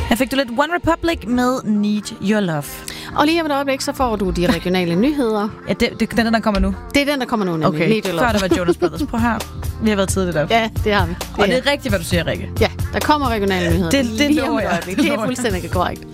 Her fik du lidt One Republic med Need Your Love. Og lige om et øjeblik, så får du de regionale nyheder. Ja, det er den, der kommer nu. Det er den, der kommer nu, nemlig. Okay, Need Your Love. før der var Jonas Brothers. Prøv her. Vi har været tidligt op. Ja, det har vi. Og det er rigtigt, hvad du siger, Rikke. Ja, der kommer regionale nyheder. Det lige om lover et jeg. øjeblik. Det er fuldstændig korrekt.